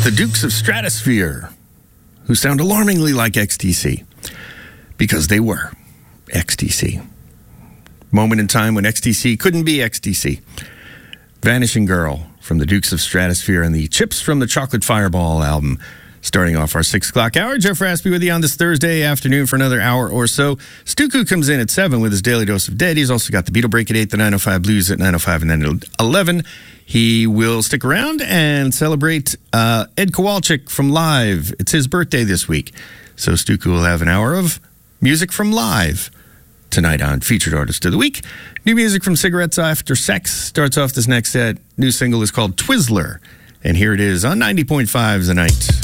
the Dukes of Stratosphere, who sound alarmingly like XTC, because they were XTC. Moment in time when XTC couldn't be XTC. Vanishing Girl from the Dukes of Stratosphere and the Chips from the Chocolate Fireball album. Starting off our 6 o'clock hour, Jeff Raspy with you on this Thursday afternoon for another hour or so. Stuku comes in at 7 with his Daily Dose of Dead. He's also got the Beatle Break at 8, the 905 Blues at 905, and then at 11. He will stick around and celebrate Ed Kowalczyk from Live. It's his birthday this week. So Stuku will have an hour of music from Live tonight on Featured Artist of the Week. New music from Cigarettes After Sex starts off this next set. New single is called Twizzler. And here it is on 90.5 The Night.